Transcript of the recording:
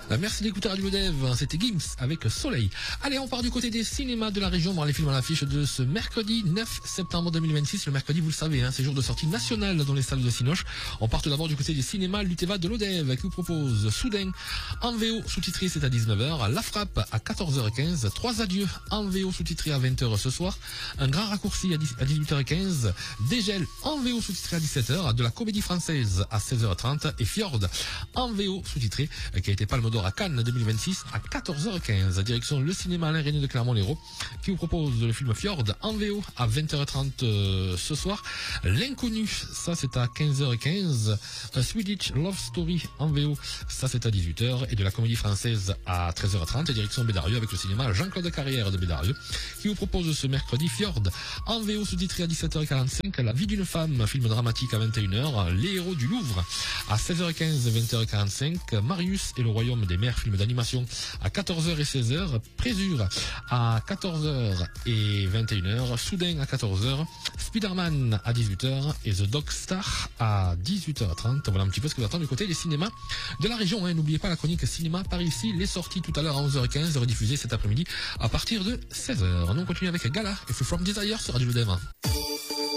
Merci d'écouter Radio Dev, c'était Gims avec Soleil. Allez, on part du côté des cinémas de la région, voir les films à l'affiche de ce mercredi 9 septembre 2026. Le mercredi, vous le savez, c'est jour de sortie nationale dans les salles de Cinoche. On part tout d'abord du côté des cinémas Luteva de l'Odev qui vous propose Soudain en VO sous-titré, c'est à 19h, La Frappe à 14h15, Trois adieux en VO sous-titré à 20h ce soir, Un grand raccourci à 18h15, Dégel en VO sous-titré à 17h, de la comédie française à 16h30 et Fjord en VO sous-titré qui a été Palme d'Or à Cannes 2026 à 14h15. Direction le cinéma Alain René de Clermont-Lérault qui vous propose le film Fjord en VO à 20h30 ce soir. L'inconnu, ça c'est à 15h15. A Swedish Love Story en VO, ça c'est à 18h. Et de la comédie française à 13h30. Direction Bédarieux avec le cinéma Jean-Claude Carrière de Bédarieux qui vous propose ce mercredi Fjord en VO sous-titré à 17h45. La vie d'une femme, film dramatique à 21h. Les héros du Louvre à 16h15 20h45. Marius et le royaume des mers, film d'animation à 14h et 16h. Présure à 14h et 21h. Soudain à 14h. Spider-Man à 18h et The Dog Star à 18h30. Voilà un petit peu ce que vous attend du côté des cinémas de la région. N'oubliez pas la chronique cinéma par ici. Les sorties tout à l'heure à 11h15, rediffusées cet après-midi à partir de 16h. Nous on continue avec Gala et Free From Desire sur Radio Dev.